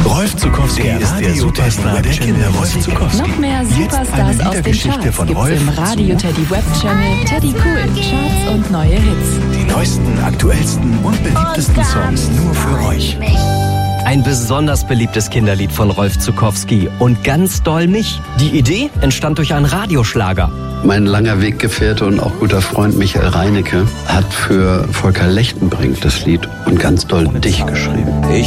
Rolf Zuckowski ist der Superstar der Kinder. Rolf Zuckowski. Noch mehr Superstars aus den Charts gibt's im Radio Teddy Web Channel Teddy Cool. Charts und neue Hits. Die neuesten, aktuellsten und beliebtesten Songs nur für euch. Ein besonders beliebtes Kinderlied von Rolf Zuckowski und ganz doll mich. Die Idee entstand durch einen Radioschlager. Mein langer Weggefährte und auch guter Freund Michael Reinecke hat für Volker Lechtenbrink das Lied und ganz doll dich geschrieben.